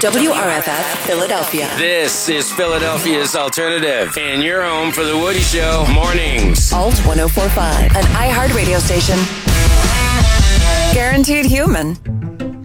WRFF Philadelphia. This is Philadelphia's Alternative, and you're home for The Woody Show mornings. Alt 1045, an iHeart radio station. Guaranteed human.